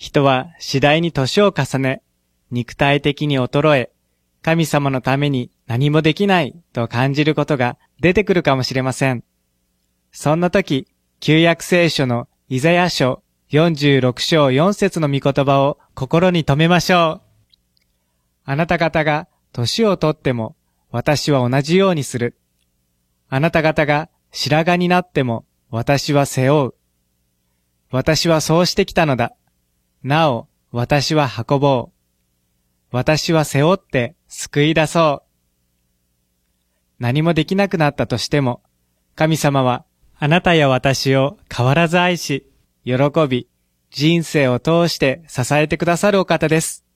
人は次第に年を重ね、肉体的に衰え、神様のために何もできないと感じることが出てくるかもしれません。そんな時、旧約聖書のイザヤ書46章4節の御言葉を心に留めましょう。あなた方が年をとっても私は同じようにする。あなた方が白髪になっても私は背負う。私はそうしてきたのだ。なお、私は運ぼう。私は背負って救い出そう。何もできなくなったとしても、神様はあなたや私を変わらず愛し、喜び、人生を通して支えてくださるお方です。